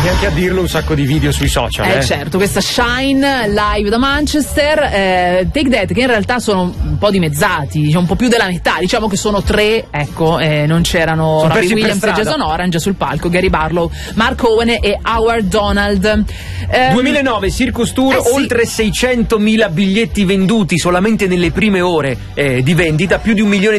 neanche a dirlo, un sacco di video sui social. Certo, questa Shine live da Manchester, Take That, che in realtà sono un po' dimezzati, diciamo un po' più della metà, diciamo che sono tre, ecco, non c'erano Robbie Williams e Jason Orange sul palco, Gary Barlow, Mark Owen e Howard Donald. 2009 Circus Tour, oltre 600.000 biglietti venduti solamente nelle prime ore di vendita, più di 1 milione